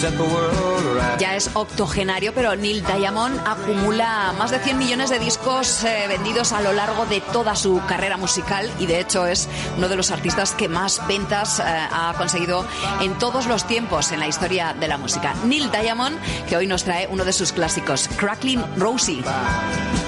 Ya es octogenario, pero Neil Diamond acumula más de 100 millones de discos vendidos a lo largo de toda su carrera musical y de hecho es uno de los artistas que más ventas ha conseguido en todos los tiempos en la historia de la música. Neil Diamond, que hoy nos trae uno de sus clásicos, Crackling Rosie.